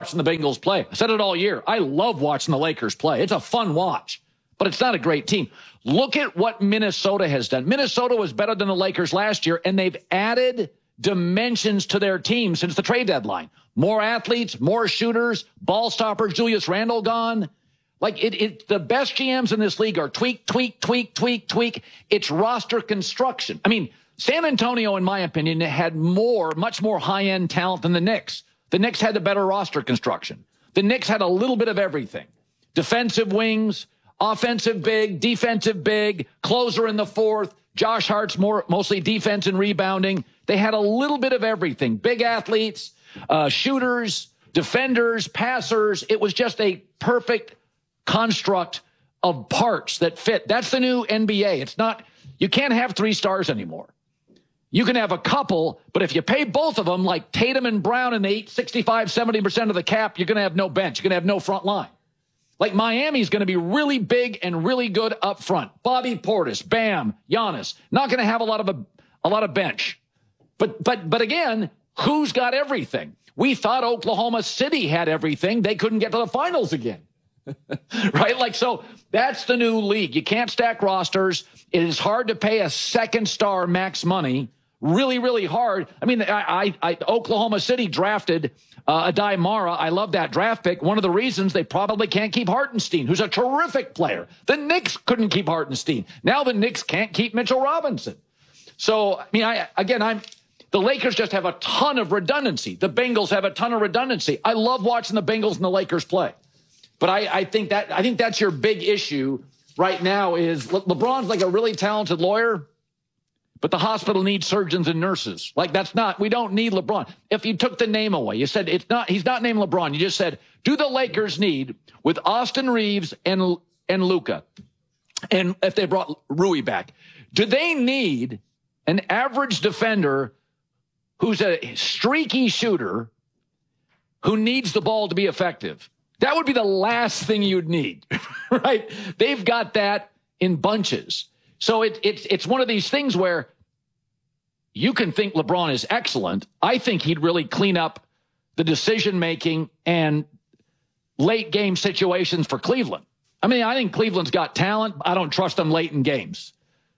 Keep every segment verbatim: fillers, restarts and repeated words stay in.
watching the Bengals play. I said it all year. I love watching the Lakers play. It's a fun watch, but it's not a great team. Look at what Minnesota has done. Minnesota was better than the Lakers last year, and they've added dimensions to their team since the trade deadline. More athletes, more shooters, ball stoppers, Julius Randle gone. Like, it, it, the best G Ms in this league are tweak, tweak, tweak, tweak, tweak. It's roster construction. I mean, San Antonio, in my opinion, had more, much more high-end talent than the Knicks. The Knicks had the better roster construction. The Knicks had a little bit of everything. Defensive wings, offensive big, defensive big, closer in the fourth. Josh Hart's more mostly defense and rebounding. They had a little bit of everything. Big athletes, uh, shooters, defenders, passers. It was just a perfect construct of parts that fit. That's the new N B A. It's not, you can't have three stars anymore. You can have a couple, but if you pay both of them, like Tatum and Brown, and they eat sixty-five, seventy percent of the cap, you're going to have no bench. You're going to have no front line. Like, Miami's going to be really big and really good up front. Bobby Portis, Bam, Giannis. Not going to have a lot of a, a lot of bench. But but but again, who's got everything? We thought Oklahoma City had everything. They couldn't get to the finals again. Right? Like, so that's the new league. You can't stack rosters. It is hard to pay a second star max money. Really, really hard. I mean, I, I, I Oklahoma City drafted uh, Adai Mara. I love that draft pick. One of the reasons they probably can't keep Hartenstein, who's a terrific player. The Knicks couldn't keep Hartenstein. Now the Knicks can't keep Mitchell Robinson. So, I mean, I again, I'm the Lakers just have a ton of redundancy. The Bengals have a ton of redundancy. I love watching the Bengals and the Lakers play. But I, I think that I think that's your big issue right now is Le- LeBron's like a really talented lawyer, but the hospital needs surgeons and nurses. Like, that's not, we don't need LeBron. If you took the name away, you said it's not, he's not named LeBron. You just said, do the Lakers need, with Austin Reeves and, and Luka, and if they brought Rui back, do they need an average defender who's a streaky shooter who needs the ball to be effective? That would be the last thing you'd need, right? They've got that in bunches. So it, it's it's one of these things where you can think LeBron is excellent. I think he'd really clean up the decision-making and late-game situations for Cleveland. I mean, I think Cleveland's got talent. I don't trust them late in games.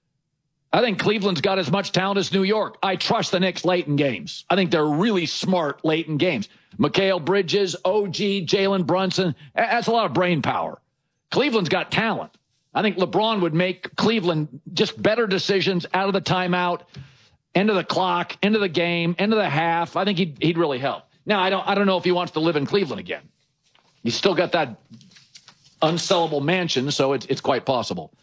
I think Cleveland's got as much talent as New York. I trust the Knicks late in games. I think they're really smart late in games. Mikal Bridges, O G, Jalen Brunson, that's a lot of brain power. Cleveland's got talent. I think LeBron would make Cleveland just better decisions out of the timeout, end of the clock, end of the game, end of the half. I think he'd, he'd really help. Now, I don't, I don't know if he wants to live in Cleveland again. He's still got that unsellable mansion, so it's, it's quite possible.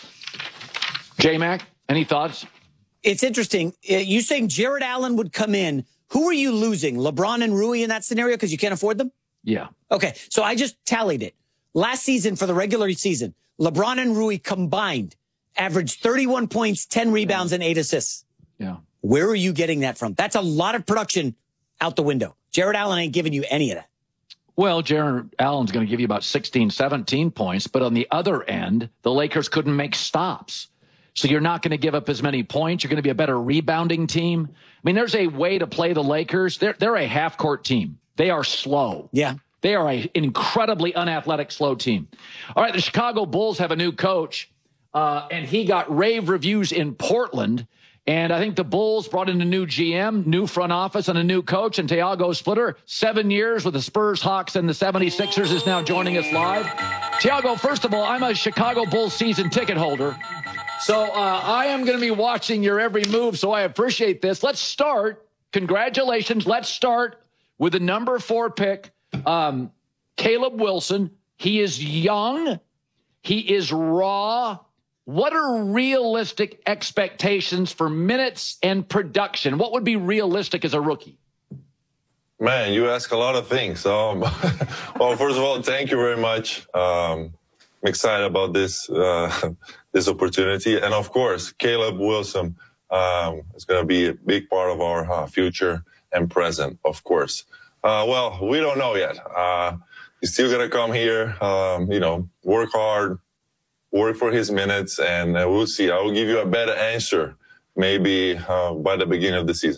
J-Mac, any thoughts? It's interesting. You saying Jared Allen would come in. Who are you losing? LeBron and Rui in that scenario because you can't afford them? Yeah. Okay, so I just tallied it. Last season, for the regular season, LeBron and Rui combined averaged thirty-one points, ten rebounds, and eight assists. Yeah. Where are you getting that from? That's a lot of production out the window. Jared Allen ain't giving you any of that. Well, Jared Allen's going to give you about sixteen, seventeen points, but on the other end, the Lakers couldn't make stops. So you're not going to give up as many points. You're going to be a better rebounding team. I mean, there's a way to play the Lakers. They're, they're a half-court team. They are slow. Yeah. They are an incredibly unathletic, slow team. All right, the Chicago Bulls have a new coach, uh, and he got rave reviews in Portland. And I think the Bulls brought in a new G M, new front office, and a new coach, and Thiago Splitter, seven years with the Spurs, Hawks, and the seventy-sixers, is now joining us live. Thiago, first of all, I'm a Chicago Bulls season ticket holder. So uh, I am going to be watching your every move, so I appreciate this. Let's start. Congratulations. Let's start with the number four pick, um, Caleb Wilson. He is young. He is raw. What are realistic expectations for minutes and production? What would be realistic as a rookie? Man, you ask a lot of things. Um, well, first of all, thank you very much. Um, I'm excited about this uh, this opportunity. And, of course, Caleb Wilson um, is going to be a big part of our uh, future and present, of course. Uh, well, we don't know yet. Uh, he's still going to come here, um, you know, work hard, work for his minutes, and uh, we'll see. I will give you a better answer maybe uh, by the beginning of the season.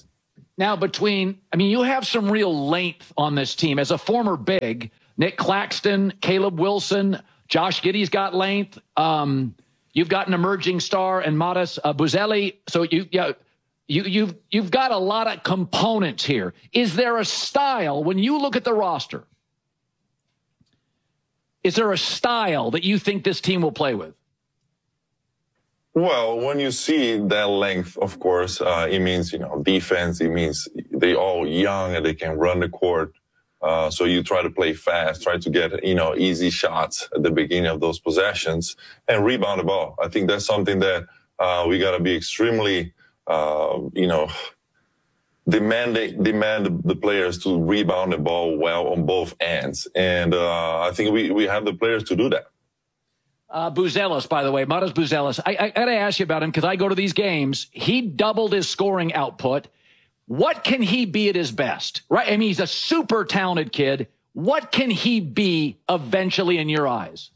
Now, between, I mean, you have some real length on this team. As a former big, Nick Claxton, Caleb Wilson, Josh Giddey's got length. Um, you've got an emerging star and Matas uh, Buzelli. So you, you, you, you've, you've got a lot of components here. Is there a style, when you look at the roster, is there a style that you think this team will play with? Well, when you see that length, of course, uh, it means, you know, defense. It means they all young and they can run the court. Uh, so you try to play fast, try to get, you know, easy shots at the beginning of those possessions and rebound the ball. I think that's something that uh, we got to be extremely, uh, you know, demanding, demand the players to rebound the ball well on both ends. And uh, I think we, we have the players to do that. Uh, Buzelis, by the way, Matas Buzelis. I, I got to ask you about him because I go to these games. He doubled his scoring output. What can he be at his best? Right? I mean, he's a super talented kid. What can he be eventually in your eyes?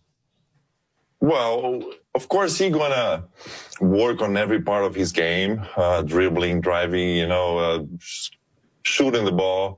Well, of course, he's going to work on every part of his game, uh, dribbling, driving, you know, uh, shooting the ball.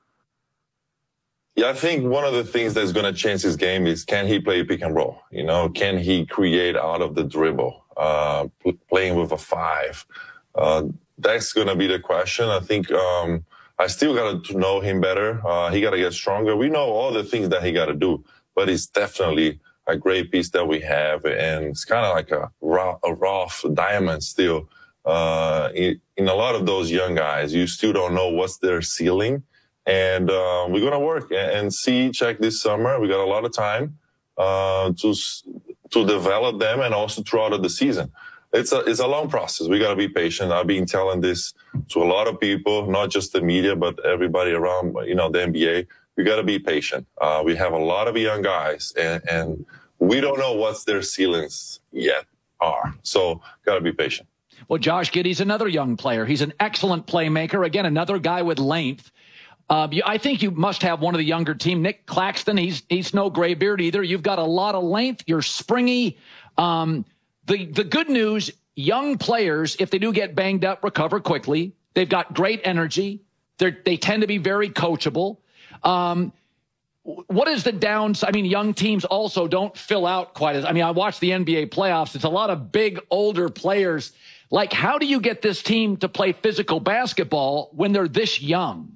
Yeah, I think one of the things that's going to change his game is, can he play pick and roll? You know, can he create out of the dribble, uh, p- playing with a five? Uh, that's going to be the question. I think um, I still got to know him better. Uh, he got to get stronger. We know all the things that he got to do, but it's definitely a great piece that we have. And it's kind of like a, raw, a rough diamond still. Uh, in, in a lot of those young guys, you still don't know what's their ceiling. And uh, we're going to work and see, check this summer. We got a lot of time uh, to to develop them and also throughout the season. It's a, it's a long process. We got to be patient. I've been telling this to a lot of people, not just the media, but everybody around, you know, the N B A. We got to be patient. Uh, we have a lot of young guys, and, and we don't know what their ceilings yet are. So got to be patient. Well, Josh Giddey's another young player. He's an excellent playmaker. Again, another guy with length. Uh, I think you must have one of the younger team. Nick Claxton, he's he's no gray beard either. You've got a lot of length. You're springy. Um, the the good news, young players, if they do get banged up, recover quickly. They've got great energy. They they tend to be very coachable. Um, what is the downside? I mean, young teams also don't fill out quite as. I mean, I watch the N B A playoffs. It's a lot of big older players. Like, how do you get this team to play physical basketball when they're this young?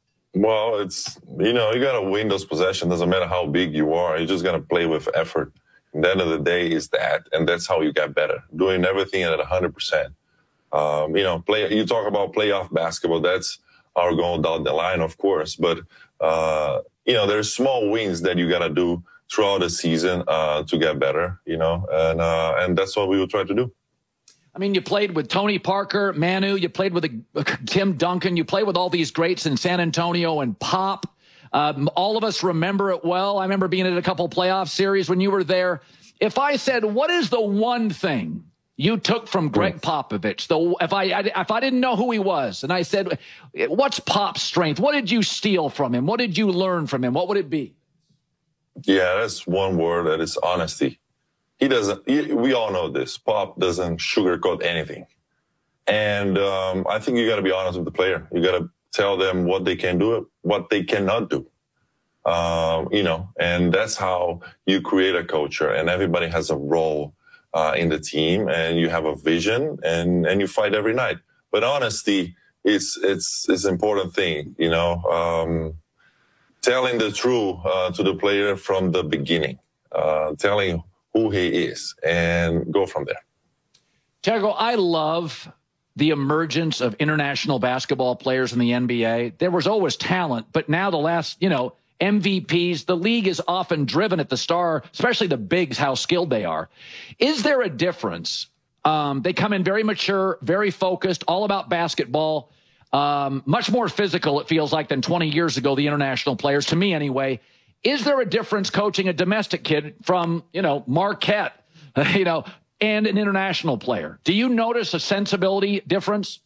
Well, it's, you know, you got to win those possessions. Doesn't matter how big you are. You just got to play with effort. And the end of the day is that. And that's how you get better. Doing everything at one hundred percent. Um, you know, play. You talk about playoff basketball. That's our goal down the line, of course. But, uh, you know, there's small wins that you got to do throughout the season uh, to get better, you know. And, uh, and that's what we will try to do. I mean, you played with Tony Parker, Manu, you played with a, Tim Duncan, you played with all these greats in San Antonio and Pop. Um, all of us remember it well. I remember being at a couple playoff series when you were there. If I said, what is the one thing you took from Greg Popovich? The, if I, I if I didn't know who he was, and I said, what's Pop's strength? What did you steal from him? What did you learn from him? What would it be? Yeah, that's one word, that is honesty. He doesn't, he, we all know this. Pop doesn't sugarcoat anything. And um, I think you got to be honest with the player. You got to tell them what they can do, what they cannot do. Um, you know, and that's how you create a culture. And everybody has a role uh, in the team, and you have a vision, and, and you fight every night. But honesty is it's it's an important thing, you know, um, telling the truth uh, to the player from the beginning, uh, telling who he is, and go from there. Terry, I love the emergence of international basketball players in the N B A. There was always talent, but now the last, you know, M V Ps, the league is often driven at the star, especially the bigs, how skilled they are. Is there a difference? Um, they come in very mature, very focused, all about basketball, um, much more physical, it feels like, than twenty years ago, the international players, to me anyway. Is there a difference coaching a domestic kid from, you know, Marquette, you know, and an international player? Do you notice a sensibility difference?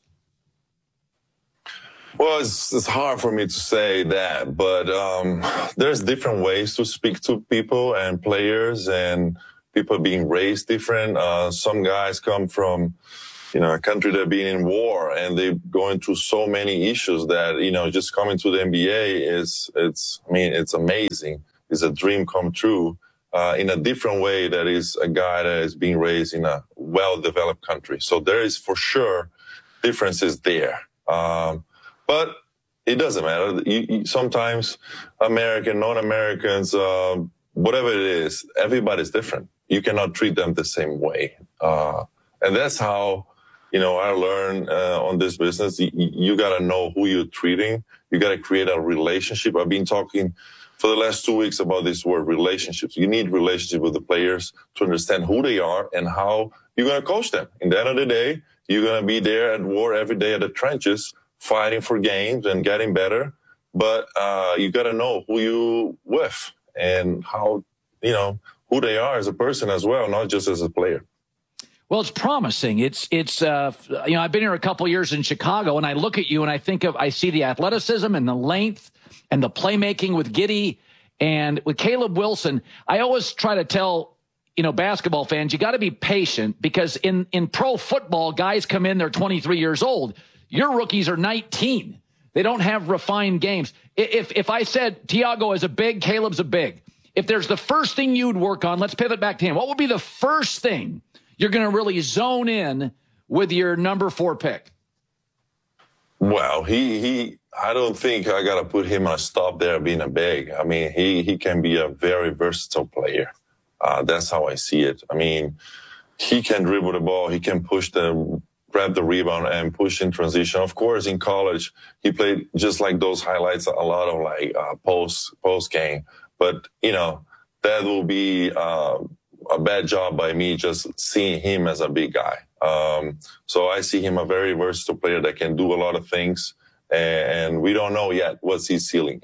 Well, it's, it's hard for me to say that, but um, there's different ways to speak to people and players, and people being raised different. Uh, some guys come from you know, a country that being in war and they're going through so many issues that, you know, just coming to the N B A is, it's, I mean, it's amazing. It's a dream come true uh, in a different way that is a guy that is being raised in a well-developed country. So there is for sure differences there. Um, but it doesn't matter. You, you, sometimes American, non-Americans, uh, whatever it is, everybody's different. You cannot treat them the same way. Uh, and that's how, you know, I learned uh, on this business. You, you got to know who you're treating. You got to create a relationship. I've been talking for the last two weeks about this word relationships. You need relationship with the players to understand who they are and how you're going to coach them. In the end of the day, you're going to be there at war every day at the trenches, fighting for games and getting better. But uh, you got to know who you with and how, you know, who they are as a person as well, not just as a player. Well, it's promising. It's, it's, uh, you know, I've been here a couple of years in Chicago, and I look at you and I think of, I see the athleticism and the length and the playmaking with Giddey and with Caleb Wilson. I always try to tell, you know, basketball fans, you got to be patient because in, in pro football, guys come in, they're twenty-three years old. Your rookies are nineteen. They don't have refined games. If, if I said Tiago is a big, Caleb's a big, if there's the first thing you'd work on, let's pivot back to him. What would be the first thing you're going to really zone in with your number four pick? Well, he, he, I don't think I got to put him on a stop there being a big. I mean, he, he can be a very versatile player. Uh, that's how I see it. I mean, he can dribble the ball. He can push the, grab the rebound and push in transition. Of course, in college, he played just like those highlights, a lot of like uh, post, post game. But, you know, that will be, uh, a bad job by me just seeing him as a big guy. Um, so I see him a very versatile player that can do a lot of things, and we don't know yet what's his ceiling.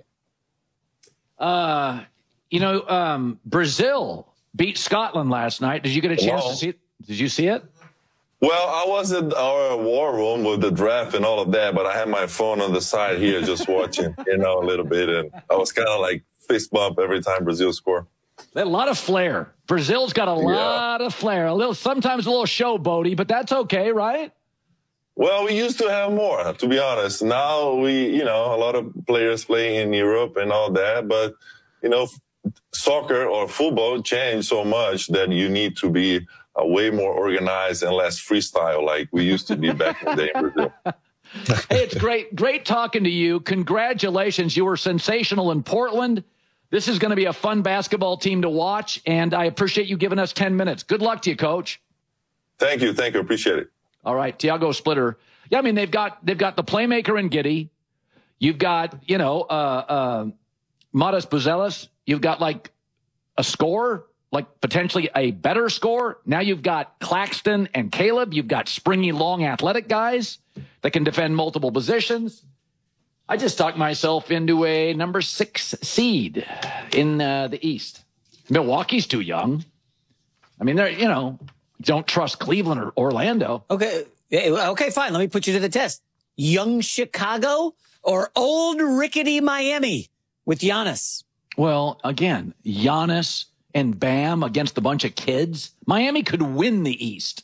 Uh, you know, um, Brazil beat Scotland last night. Did you get a chance Hello? to see it? Did you see it? Well, I was in our war room with the draft and all of that, but I had my phone on the side here just watching, you know, a little bit, and I was kind of like fist bump every time Brazil scored. They had a lot of flair. Brazil's got a lot yeah. of flair. A little, sometimes a little showboaty, but that's okay, right? Well, we used to have more, to be honest. Now we, you know, a lot of players play in Europe and all that, but, you know, soccer or football changed so much that you need to be uh, way more organized and less freestyle like we used to be back in the day in Brazil. Hey, it's great, great talking to you. Congratulations. You were sensational in Portland. This is going to be a fun basketball team to watch, and I appreciate you giving us ten minutes. Good luck to you, Coach. Thank you. Thank you. Appreciate it. All right, Tiago Splitter. Yeah, I mean, they've got they've got the playmaker in Giddey. You've got, you know, uh, uh, Modest Buzelis. You've got, like, a scorer, like potentially a better scorer. Now you've got Claxton and Caleb. You've got springy, long, athletic guys that can defend multiple positions. I just talked myself into a number six seed in uh, the East. Milwaukee's too young. I mean, they're, you know, don't trust Cleveland or Orlando. Okay. Okay, fine. Let me put you to the test. Young Chicago or old rickety Miami with Giannis? Well, again, Giannis and Bam against a bunch of kids. Miami could win the East.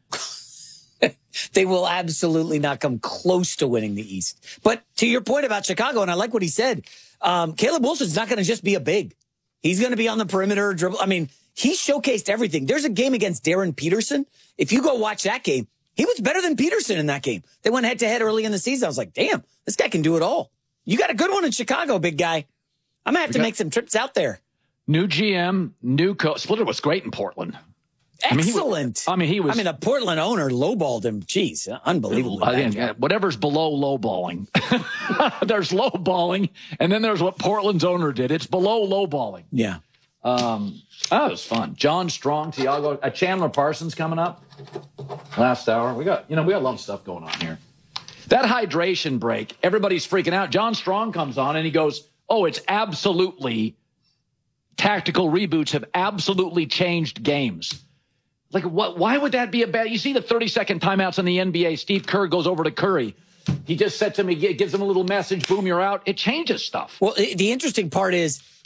They will absolutely not come close to winning the East. But to your point about Chicago, and I like what he said, um, Caleb Wilson's not going to just be a big. He's going to be on the perimeter. Dribble. I mean, he showcased everything. There's a game against Darren Peterson. If you go watch that game, he was better than Peterson in that game. They went head-to-head early in the season. I was like, damn, this guy can do it all. You got a good one in Chicago, big guy. I'm going to have to make some trips out there. New G M, new coach. Splitter was great in Portland. Excellent. I mean, he was. I mean, he was, I mean, the Portland owner lowballed him. Jeez, unbelievable. I mean, whatever's below lowballing. There's lowballing, and then there's what Portland's owner did. It's below lowballing. Yeah. Um, oh, it was fun. John Strong, Tiago, uh, Chandler Parsons coming up last hour. We got, you know, we got a lot of stuff going on here. That hydration break, everybody's freaking out. John Strong comes on and he goes, "Oh, it's absolutely tactical reboots have absolutely changed games." Like, what? Why would that be a bad? You see the thirty-second timeouts in the N B A. Steve Kerr goes over to Curry. He just sets him, he gives him a little message. Boom, you're out. It changes stuff. Well, the interesting part is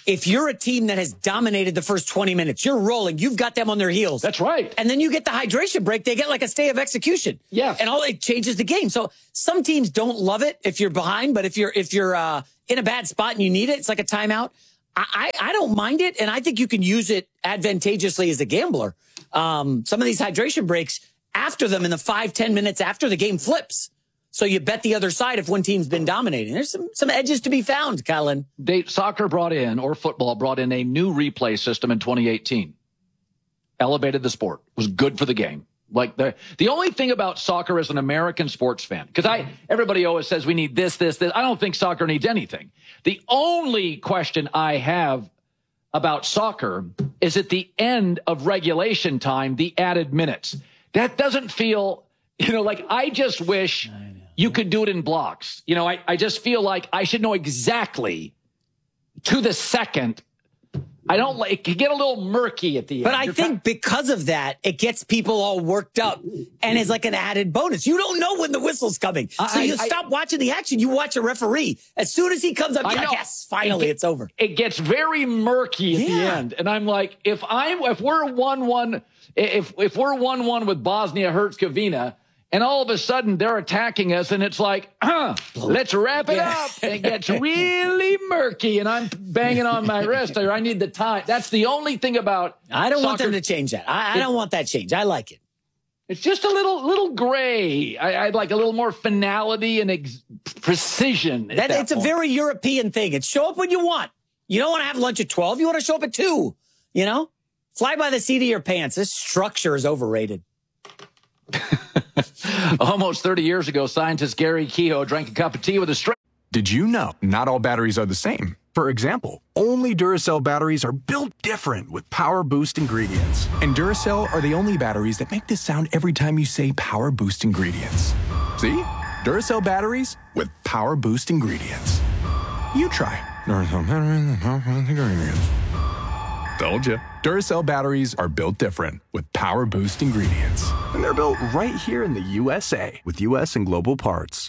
if you're a team that has dominated the first twenty minutes, you're rolling, you've got them on their heels. That's right. And then you get the hydration break, they get like a stay of execution. Yes. And all it changes the game. So some teams don't love it if you're behind, but if you're if you're uh, in a bad spot and you need it, it's like a timeout. I, I, I don't mind it, and I think you can use it advantageously as a gambler. Um, some of these hydration breaks, after them in the five, ten minutes after the game flips. So you bet the other side if one team's been dominating. There's some, some edges to be found, Colin. They, soccer brought in, or football brought in, a new replay system in twenty eighteen. Elevated the sport. Was good for the game. Like the the only thing about soccer as an American sports fan, because I everybody always says we need this, this, this. I don't think soccer needs anything. The only question I have about soccer is at the end of regulation time, the added minutes. That doesn't feel, you know, like I just wish you could do it in blocks. You know, I, I just feel like I should know exactly to the second. I don't like, it can get a little murky at the end. But I think because of that, it gets people all worked up and is like an added bonus. You don't know when the whistle's coming. So I, you I, stop watching the action. You watch a referee. As soon as he comes up, you're I like, know. yes, finally, it, it's over. It gets very murky at Yeah. the end. And I'm like, if I'm, if we're one, one, if, if we're one, one with Bosnia Herzegovina, and all of a sudden they're attacking us, and it's like, huh, let's wrap it Yeah. up. And it gets really murky, and I'm banging on my wrist, or I need the time. That's the only thing about I don't want soccer. them to change that. I, I don't want that change. I like it. It's just a little, little gray. I, I'd like a little more finality and ex- precision. at That, that it's a point. very European thing. It's show up when you want. You don't want to have lunch at twelve. You want to show up at two. You know? Fly by the seat of your pants. This structure is overrated. Almost thirty years ago, scientist Gary Kehoe drank a cup of tea with a stranger. Did you know not all batteries are the same? For example, only Duracell batteries are built different with Power Boost ingredients. And Duracell are the only batteries that make this sound every time you say Power Boost ingredients. See? Duracell batteries with Power Boost ingredients. You try. Duracell batteries with Power Boost ingredients. Told you. Duracell batteries are built different with Power Boost ingredients. And they're built right here in the U S A with U S and global parts.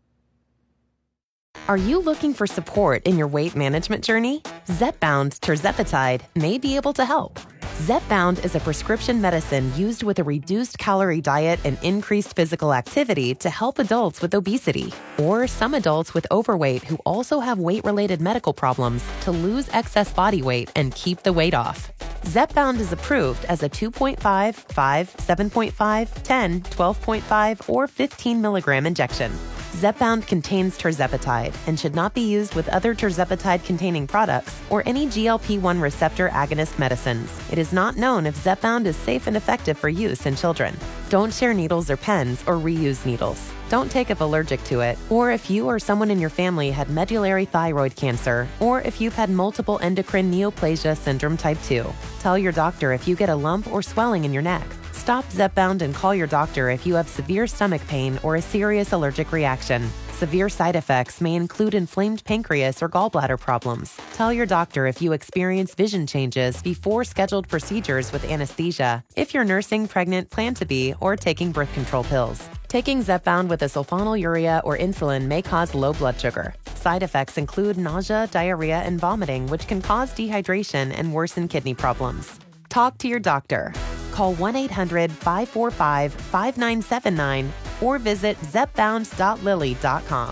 Are you looking for support in your weight management journey? Zepbound tirzepatide may be able to help. Zepbound is a prescription medicine used with a reduced calorie diet and increased physical activity to help adults with obesity or some adults with overweight who also have weight-related medical problems to lose excess body weight and keep the weight off. Zepbound is approved as a two point five, five, seven point five, ten, twelve point five, or fifteen milligram injection. Zepbound contains tirzepatide and should not be used with other tirzepatide-containing products or any G L P one receptor agonist medicines. It is not known if Zepbound is safe and effective for use in children. Don't share needles or pens or reuse needles. Don't take if allergic to it, or if you or someone in your family had medullary thyroid cancer, or if you've had multiple endocrine neoplasia syndrome type two. Tell your doctor if you get a lump or swelling in your neck. Stop Zepbound and call your doctor if you have severe stomach pain or a serious allergic reaction. Severe side effects may include inflamed pancreas or gallbladder problems. Tell your doctor if you experience vision changes before scheduled procedures with anesthesia, if you're nursing, pregnant, plan to be, or taking birth control pills. Taking Zepbound with a sulfonylurea or insulin may cause low blood sugar. Side effects include nausea, diarrhea, and vomiting, which can cause dehydration and worsen kidney problems. Talk to your doctor. Call one eight hundred, five four five, five nine seven nine or visit zepbound dot lilly dot com.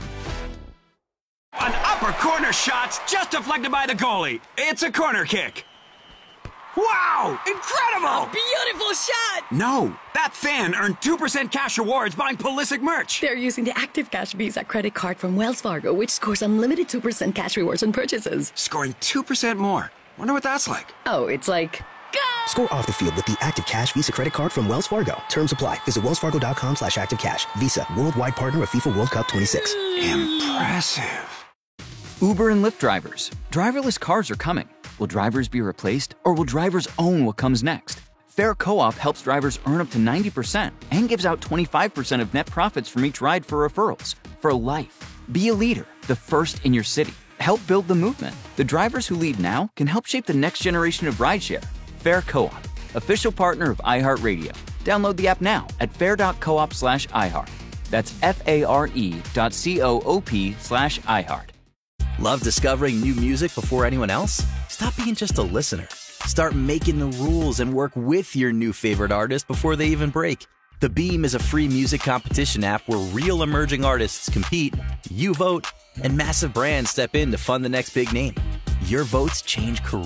An upper corner shot's just deflected by the goalie. It's a corner kick. Wow! Incredible! Beautiful shot! No, that fan earned two percent cash rewards buying Pulisic merch. They're using the Active Cash Visa credit card from Wells Fargo, which scores unlimited two percent cash rewards on purchases. Scoring two percent more. Wonder what that's like. Oh, it's like... Go! Score off the field with the Active Cash Visa credit card from Wells Fargo. Terms apply. Visit wellsfargo.com slash active cash. Visa, worldwide partner of FIFA World Cup twenty-six. Impressive. Uber and Lyft drivers. Driverless cars are coming. Will drivers be replaced, or will drivers own what comes next? Fair Co-op helps drivers earn up to ninety percent and gives out twenty-five percent of net profits from each ride for referrals. For life. Be a leader, the first in your city. Help build the movement. The drivers who lead now can help shape the next generation of rideshare. Fair Co-op, official partner of iHeartRadio. Download the app now at fair.coop slash iHeart. That's F-A-R-E dot C-O-O-P slash iHeart. Love discovering new music before anyone else? Stop being just a listener. Start making the rules and work with your new favorite artist before they even break. The Beam is a free music competition app where real emerging artists compete, you vote, and massive brands step in to fund the next big name. Your votes change careers.